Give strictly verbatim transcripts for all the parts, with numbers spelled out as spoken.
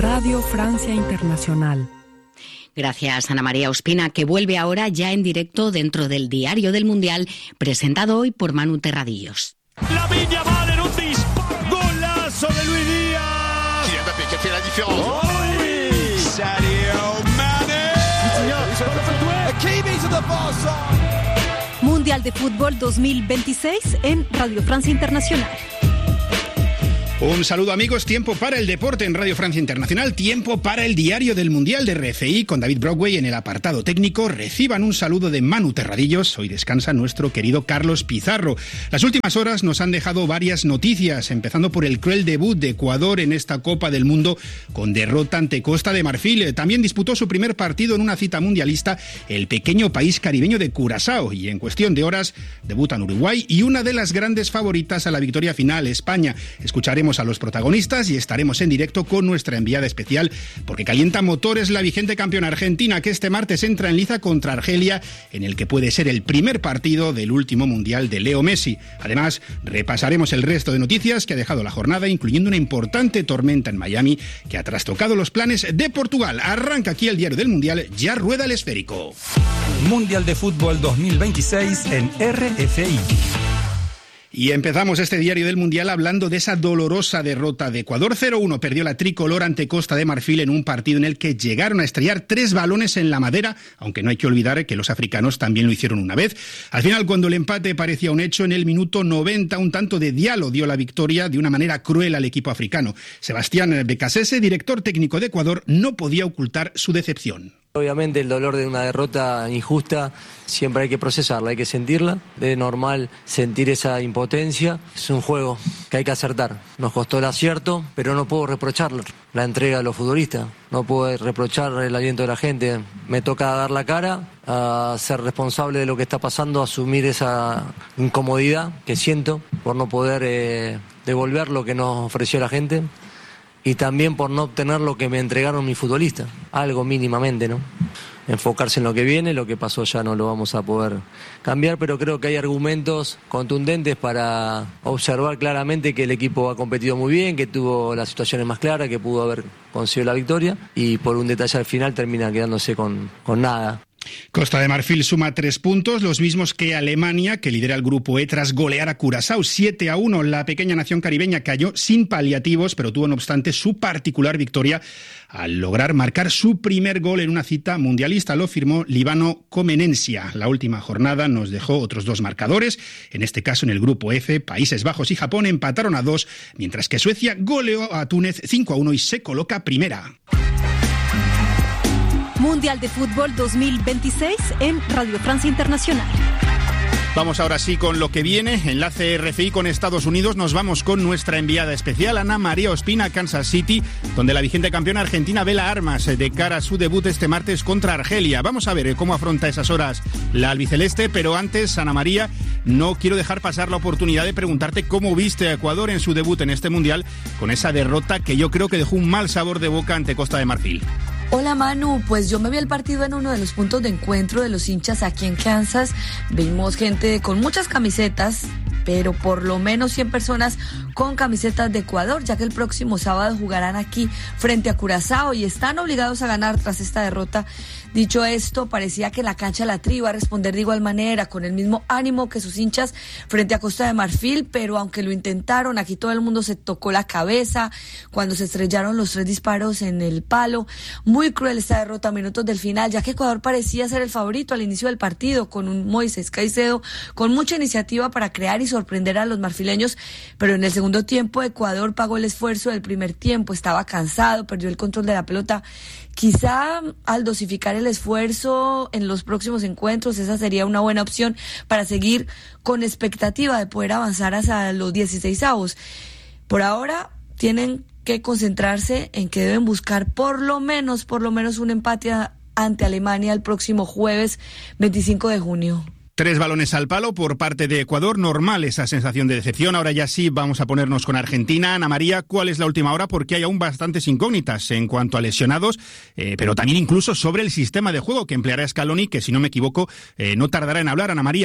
Radio Francia Internacional. Gracias, Ana María Ospina, que vuelve ahora ya en directo dentro del Diario del Mundial, presentado hoy por Manu Terradillos. La Viña va en un disparo. Golazo de Luis Díaz. Kylian Mbappé que hace la diferencia. ¡Oh! Sadio Mané. Mundial de Fútbol dos mil veintiséis en Radio Francia Internacional. Un saludo, amigos, tiempo para el deporte en Radio Francia Internacional, tiempo para el Diario del Mundial de R F I con David Broadway en el apartado técnico. Reciban un saludo de Manu Terradillos. Hoy descansa nuestro querido Carlos Pizarro. Las últimas horas nos han dejado varias noticias, empezando por el cruel debut de Ecuador en esta Copa del Mundo con derrota ante Costa de Marfil. También disputó su primer partido en una cita mundialista el pequeño país caribeño de Curazao, y en cuestión de horas debutan Uruguay y una de las grandes favoritas a la victoria final, España. Escucharemos a los protagonistas y estaremos en directo con nuestra enviada especial, porque calienta motores la vigente campeona argentina, que este martes entra en liza contra Argelia, en el que puede ser el primer partido del último mundial de Leo Messi. Además, repasaremos el resto de noticias que ha dejado la jornada, incluyendo una importante tormenta en Miami que ha trastocado los planes de Portugal. Arranca aquí el Diario del Mundial, ya rueda el esférico. Mundial de Fútbol dos mil veintiséis en R F I. Y empezamos este Diario del Mundial hablando de esa dolorosa derrota de Ecuador. cero uno perdió la tricolor ante Costa de Marfil en un partido en el que llegaron a estrellar tres balones en la madera, aunque no hay que olvidar que los africanos también lo hicieron una vez. Al final, cuando el empate parecía un hecho, en el minuto noventa, un tanto de Diallo dio la victoria de una manera cruel al equipo africano. Sebastián Becasese, director técnico de Ecuador, no podía ocultar su decepción. Obviamente el dolor de una derrota injusta siempre hay que procesarla, hay que sentirla. Es normal sentir esa impotencia. Es un juego que hay que acertar. Nos costó el acierto, pero no puedo reprochar la entrega de los futbolistas. No puedo reprochar el aliento de la gente. Me toca dar la cara, a ser responsable de lo que está pasando, asumir esa incomodidad que siento por no poder eh, devolver lo que nos ofreció la gente. Y también por no obtener lo que me entregaron mis futbolistas, algo mínimamente, ¿no? Enfocarse en lo que viene, lo que pasó ya no lo vamos a poder cambiar, pero creo que hay argumentos contundentes para observar claramente que el equipo ha competido muy bien, que tuvo las situaciones más claras, que pudo haber conseguido la victoria, y por un detalle al final termina quedándose con, con nada. Costa de Marfil suma tres puntos, los mismos que Alemania, que lidera el grupo E tras golear a Curazao siete a uno. La pequeña nación caribeña cayó sin paliativos, pero tuvo no obstante su particular victoria al lograr marcar su primer gol en una cita mundialista. Lo firmó Líbano Comenencia. La última jornada nos dejó otros dos marcadores. En este caso, en el grupo F, Países Bajos y Japón empataron a dos, mientras que Suecia goleó a Túnez cinco a uno y se coloca primera. Mundial de Fútbol dos mil veintiséis en Radio Francia Internacional. Vamos ahora sí con lo que viene. Enlace R F I con Estados Unidos. Nos vamos con nuestra enviada especial, Ana María Ospina, Kansas City, donde la vigente campeona argentina vela armas de cara a su debut este martes contra Argelia. Vamos a ver cómo afronta esas horas la albiceleste, pero antes, Ana María, no quiero dejar pasar la oportunidad de preguntarte cómo viste a Ecuador en su debut en este Mundial con esa derrota que yo creo que dejó un mal sabor de boca ante Costa de Marfil. Hola Manu, pues yo me vi el partido en uno de los puntos de encuentro de los hinchas aquí en Kansas. Vimos gente con muchas camisetas, pero por lo menos cien personas con camisetas de Ecuador, ya que el próximo sábado jugarán aquí frente a Curazao y están obligados a ganar tras esta derrota. Dicho esto, parecía que la cancha la tri iba a responder de igual manera, con el mismo ánimo que sus hinchas frente a Costa de Marfil, pero aunque lo intentaron, aquí todo el mundo se tocó la cabeza cuando se estrellaron los tres disparos en el palo. Muy cruel esta derrota a minutos del final, ya que Ecuador parecía ser el favorito al inicio del partido, con un Moisés Caicedo con mucha iniciativa para crear y sorprender a los marfileños, pero en el segundo tiempo Ecuador pagó el esfuerzo del primer tiempo, estaba cansado, perdió el control de la pelota. Quizá al dosificar el esfuerzo en los próximos encuentros, esa sería una buena opción para seguir con expectativa de poder avanzar hasta los dieciseisavos. Por ahora tienen que concentrarse en que deben buscar por lo menos, por lo menos un empate ante Alemania el próximo jueves veinticinco de junio. Tres balones al palo por parte de Ecuador, normal esa sensación de decepción. Ahora ya sí vamos a ponernos con Argentina. Ana María, ¿cuál es la última hora? Porque hay aún bastantes incógnitas en cuanto a lesionados, eh, pero también incluso sobre el sistema de juego que empleará Scaloni, que si no me equivoco eh, no tardará en hablar, Ana María.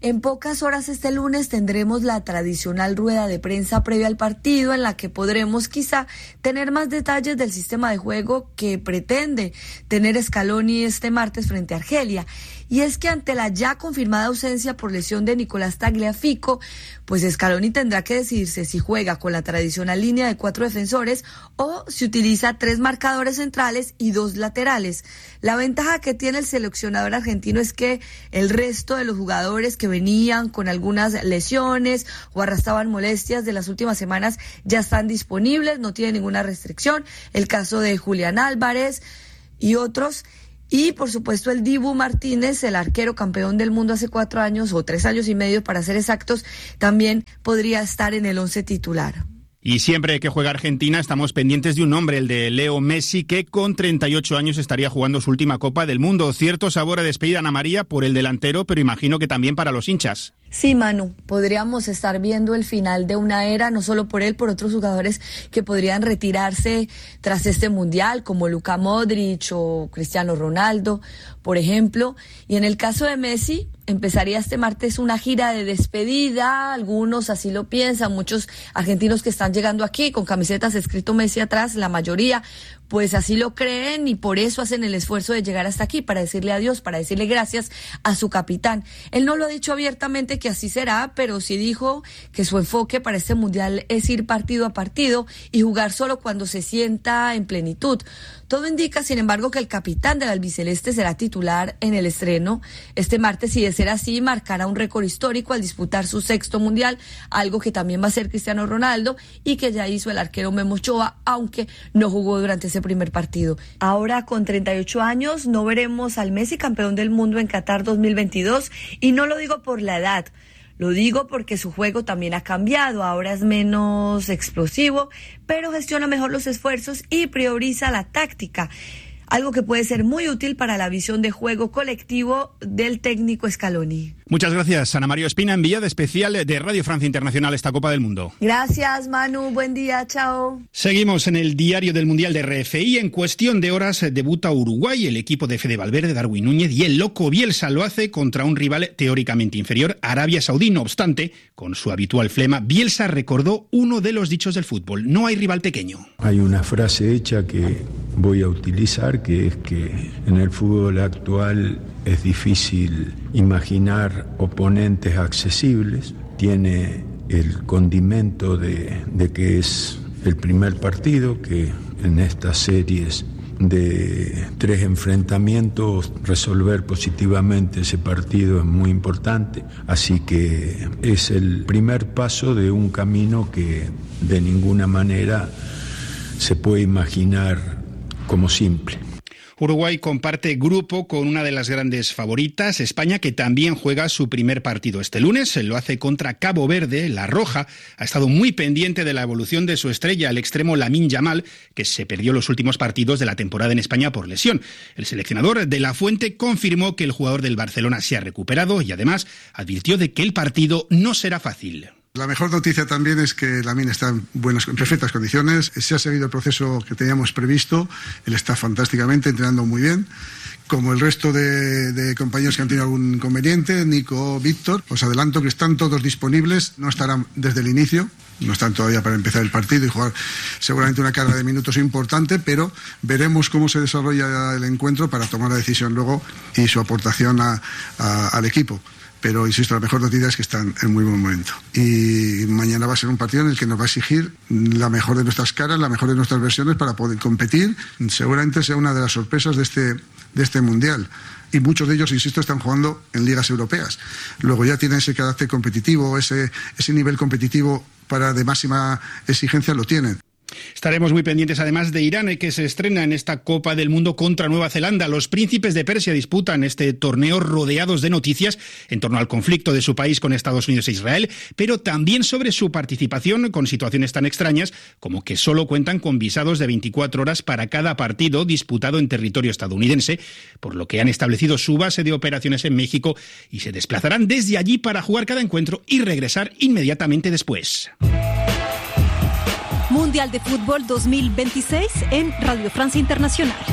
En pocas horas este lunes tendremos la tradicional rueda de prensa previa al partido en la que podremos quizá tener más detalles del sistema de juego que pretende tener Scaloni este martes frente a Argelia. Y es que ante la ya confirmada ausencia por lesión de Nicolás Tagliafico, pues Scaloni tendrá que decidirse si juega con la tradicional línea de cuatro defensores o si utiliza tres marcadores centrales y dos laterales. La ventaja que tiene el seleccionador argentino es que el resto de los jugadores que venían con algunas lesiones o arrastraban molestias de las últimas semanas ya están disponibles, no tienen ninguna restricción. El caso de Julián Álvarez y otros. Y, por supuesto, el Dibu Martínez, el arquero campeón del mundo hace cuatro años, o tres años y medio para ser exactos, también podría estar en el once titular. Y siempre que juega Argentina estamos pendientes de un nombre, el de Leo Messi, que con treinta y ocho años estaría jugando su última Copa del Mundo. Cierto sabor a despedida, Ana María, por el delantero, pero imagino que también para los hinchas. Sí, Manu, podríamos estar viendo el final de una era, no solo por él, por otros jugadores que podrían retirarse tras este mundial, como Luka Modric o Cristiano Ronaldo, por ejemplo. Y en el caso de Messi, empezaría este martes una gira de despedida, algunos así lo piensan, muchos argentinos que están llegando aquí con camisetas escrito Messi atrás, la mayoría, pues así lo creen y por eso hacen el esfuerzo de llegar hasta aquí, para decirle adiós, para decirle gracias a su capitán. Él no lo ha dicho abiertamente que así será, pero sí dijo que su enfoque para este mundial es ir partido a partido y jugar solo cuando se sienta en plenitud. Todo indica, sin embargo, que el capitán del albiceleste será titular en el estreno este martes y de ser así marcará un récord histórico al disputar su sexto mundial, algo que también va a ser Cristiano Ronaldo y que ya hizo el arquero Memo Ochoa, aunque no jugó durante ese primer partido. Ahora, con treinta y ocho años, no veremos al Messi campeón del mundo en Qatar dos mil veintidós y no lo digo por la edad. Lo digo porque su juego también ha cambiado, ahora es menos explosivo, pero gestiona mejor los esfuerzos y prioriza la táctica, algo que puede ser muy útil para la visión de juego colectivo del técnico Scaloni. Muchas gracias, Ana María Ospina, enviada especial de Radio Francia Internacional a esta Copa del Mundo. Gracias, Manu, buen día, chao. Seguimos en el diario del Mundial de R F I. En cuestión de horas debuta Uruguay, el equipo de Fede Valverde, Darwin Núñez y el loco Bielsa lo hace contra un rival teóricamente inferior, Arabia Saudí. No obstante, con su habitual flema, Bielsa recordó uno de los dichos del fútbol: no hay rival pequeño. Hay una frase hecha que voy a utilizar, que es que en el fútbol actual es difícil imaginar oponentes accesibles. Tiene el condimento de, de que es el primer partido, que en estas series de tres enfrentamientos resolver positivamente ese partido es muy importante, así que es el primer paso de un camino que de ninguna manera se puede imaginar como simple. Uruguay comparte grupo con una de las grandes favoritas, España, que también juega su primer partido este lunes. Lo hace contra Cabo Verde. La Roja ha estado muy pendiente de la evolución de su estrella, el extremo Lamine Yamal, que se perdió los últimos partidos de la temporada en España por lesión. El seleccionador de La Fuente confirmó que el jugador del Barcelona se ha recuperado y además advirtió de que el partido no será fácil. La mejor noticia también es que Lamine está en, buenas, en perfectas condiciones. Se ha seguido el proceso que teníamos previsto. Él está fantásticamente, entrenando muy bien. Como el resto de, de compañeros que han tenido algún inconveniente, Nico, Víctor, os adelanto que están todos disponibles. No estarán desde el inicio. No están todavía para empezar el partido y jugar seguramente una carga de minutos importante, pero veremos cómo se desarrolla el encuentro para tomar la decisión luego y su aportación a, a, al equipo. Pero, insisto, la mejor noticia es que están en muy buen momento. Y mañana va a ser un partido en el que nos va a exigir la mejor de nuestras caras, la mejor de nuestras versiones para poder competir. Seguramente sea una de las sorpresas de este, de este Mundial. Y muchos de ellos, insisto, están jugando en ligas europeas. Luego ya tienen ese carácter competitivo, ese, ese nivel competitivo para de máxima exigencia lo tienen. Estaremos muy pendientes además de Irán, que se estrena en esta Copa del Mundo contra Nueva Zelanda. Los príncipes de Persia disputan este torneo rodeados de noticias en torno al conflicto de su país con Estados Unidos e Israel, pero también sobre su participación con situaciones tan extrañas como que solo cuentan con visados de veinticuatro horas para cada partido disputado en territorio estadounidense, por lo que han establecido su base de operaciones en México y se desplazarán desde allí para jugar cada encuentro y regresar inmediatamente después. Mundial de Fútbol dos mil veintiséis en Radio Francia Internacional.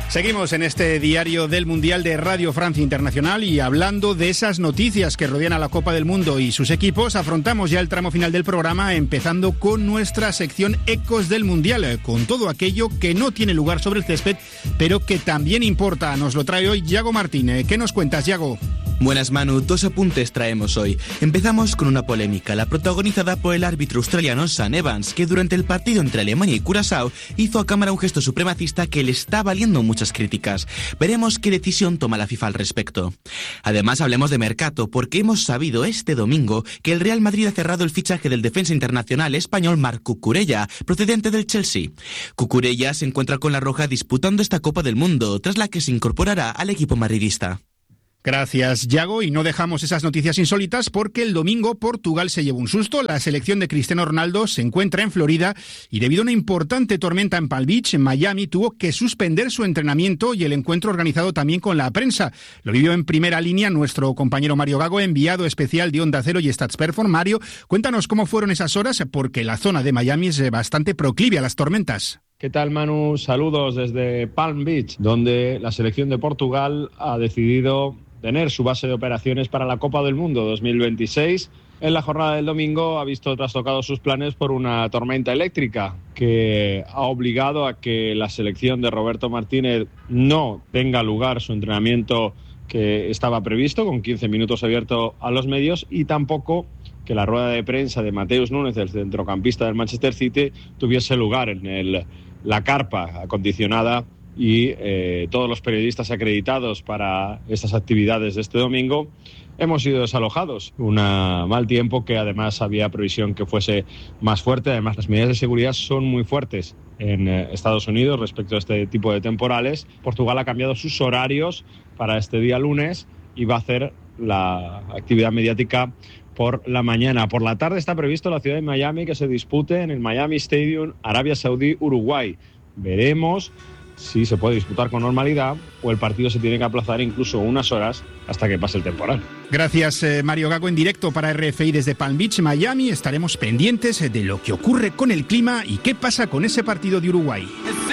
Seguimos en este diario del Mundial de Radio Francia Internacional y hablando de esas noticias que rodean a la Copa del Mundo y sus equipos, afrontamos ya el tramo final del programa empezando con nuestra sección Ecos del Mundial, con todo aquello que no tiene lugar sobre el césped, pero que también importa. Nos lo trae hoy Yago Martín. ¿Qué nos cuentas, Yago? Buenas, Manu. Dos apuntes traemos hoy. Empezamos con una polémica, la protagonizada por el árbitro australiano Sam Evans, que durante el partido entre Alemania y Curazao hizo a cámara un gesto supremacista que le está valiendo muchas críticas. Veremos qué decisión toma la FIFA al respecto. Además, hablemos de mercado, porque hemos sabido este domingo que el Real Madrid ha cerrado el fichaje del defensa internacional español Marc Cucurella, procedente del Chelsea. Cucurella se encuentra con la Roja disputando esta Copa del Mundo, tras la que se incorporará al equipo madridista. Gracias, Yago, y no dejamos esas noticias insólitas porque el domingo Portugal se llevó un susto. La selección de Cristiano Ronaldo se encuentra en Florida y debido a una importante tormenta en Palm Beach, en Miami, tuvo que suspender su entrenamiento y el encuentro organizado también con la prensa. Lo vivió en primera línea nuestro compañero Mario Gago, enviado especial de Onda Cero y Stats Perform. Mario, cuéntanos cómo fueron esas horas porque la zona de Miami es bastante proclive a las tormentas. ¿Qué tal, Manu? Saludos desde Palm Beach, donde la selección de Portugal ha decidido tener su base de operaciones para la Copa del Mundo dos mil veintiséis. En la jornada del domingo ha visto trastocados sus planes por una tormenta eléctrica que ha obligado a que la selección de Roberto Martínez no tenga lugar su entrenamiento que estaba previsto, con quince minutos abierto a los medios, y tampoco que la rueda de prensa de Mateus Núñez, el centrocampista del Manchester City, tuviese lugar en el, la carpa acondicionada y eh, todos los periodistas acreditados para estas actividades de este domingo hemos sido desalojados. Un mal tiempo que además había previsión que fuese más fuerte. Además, las medidas de seguridad son muy fuertes en eh, Estados Unidos respecto a este tipo de temporales. Portugal ha cambiado sus horarios para este día lunes y va a hacer la actividad mediática por la mañana. Por la tarde está previsto la ciudad de Miami que se dispute en el Miami Stadium, Arabia Saudí, Uruguay. Veremos si se puede disputar con normalidad o el partido se tiene que aplazar incluso unas horas hasta que pase el temporal. Gracias, eh, Mario Gago, en directo para R F I desde Palm Beach, Miami. Estaremos pendientes de lo que ocurre con el clima y qué pasa con ese partido de Uruguay.